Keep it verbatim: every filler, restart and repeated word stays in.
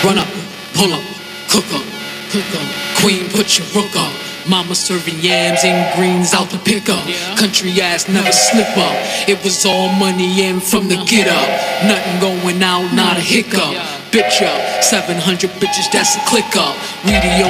Run up, pull up, cook up, cook up. Queen, put your rook up. Mama serving yams and greens out the pickup. Country ass never slip up. It was all money in from the get up. Nothing going out, not a hiccup. Bitch up, seven hundred bitches, that's a click up. We the